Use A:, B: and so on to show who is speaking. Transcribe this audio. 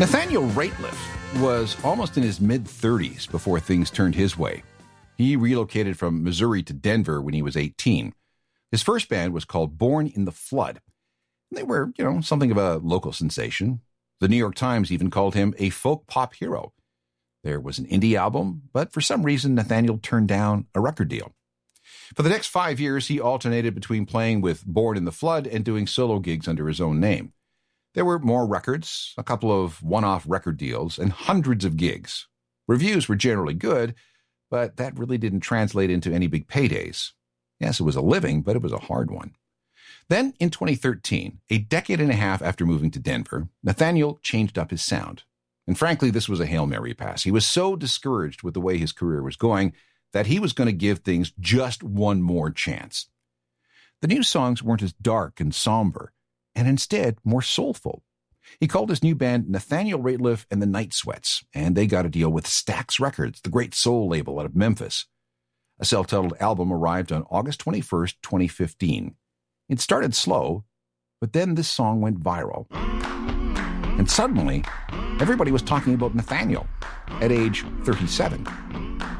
A: Nathaniel Rateliff was almost in his mid-30s before things turned his way. He relocated from Missouri to Denver when he was 18. His first band was called Born in the Flood. They were, something of a local sensation. The New York Times even called him a folk pop hero. There was an indie album, but for some reason, Nathaniel turned down a record deal. For the next 5 years, he alternated between playing with Born in the Flood and doing solo gigs under his own name. There were more records, a couple of one-off record deals, and hundreds of gigs. Reviews were generally good, but that really didn't translate into any big paydays. Yes, it was a living, but it was a hard one. Then, in 2013, a decade and a half after moving to Denver, Nathaniel changed up his sound. And frankly, this was a Hail Mary pass. He was so discouraged with the way his career was going that he was going to give things just one more chance. The new songs weren't as dark and somber, and instead more soulful. He called his new band Nathaniel Rateliff and the Night Sweats, and they got a deal with Stax Records, the great soul label out of Memphis. A self-titled album arrived on August 21st, 2015. It started slow, but then this song went viral. And suddenly, everybody was talking about Nathaniel at age 37.